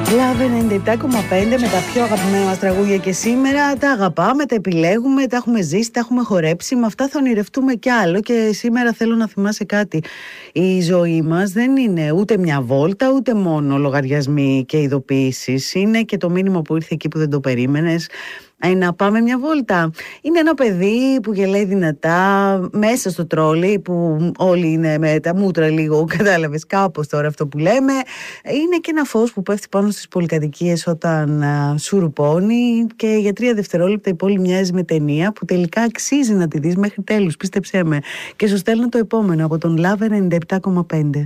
Love 97,5 με τα πιο αγαπημένα μας τραγούδια και σήμερα τα αγαπάμε, τα επιλέγουμε, τα έχουμε ζήσει, τα έχουμε χορέψει. Με αυτά θα ονειρευτούμε κι άλλο. Και σήμερα θέλω να θυμάσαι κάτι. Η ζωή μας δεν είναι ούτε μια βόλτα, ούτε μόνο λογαριασμοί και ειδοποιήσεις. Είναι και το μήνυμα που ήρθε εκεί που δεν το περίμενες. Να πάμε μια βόλτα. Είναι ένα παιδί που γελάει δυνατά μέσα στο τρόλι, που όλοι είναι με τα μούτρα λίγο, κατάλαβες, κάπως τώρα αυτό που λέμε. Είναι και ένα φως που πέφτει πάνω στις πολυκατοικίες όταν σουρουπώνει, και για 3 δευτερόλεπτα η πόλη μοιάζει με ταινία που τελικά αξίζει να τη δεις μέχρι τέλους, πίστεψέ με. Και σου στέλνω το επόμενο από τον Love 97,5.